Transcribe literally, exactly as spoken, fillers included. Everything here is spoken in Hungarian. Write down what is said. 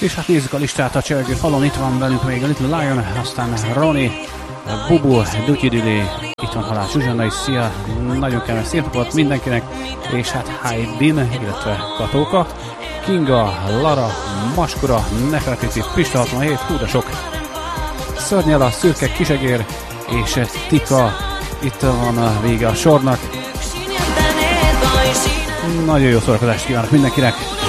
És hát nézzük a listát a csörgő falon, itt van velünk még a Little Lion, aztán Roni, Bubu, Dutyidüli, itt van Halász Zsuzsanna is, szia, nagyon kellemes szép napot mindenkinek, és hát Haydin, illetve Katóka, Kinga, Lara, Maskora, Nefertiti, Pista hatvanhét, hú de sok, Szörnyela, Szürke, Kisegér, és Tika, itt van a vége a sornak. Nagyon jó szórakozást kívánok mindenkinek!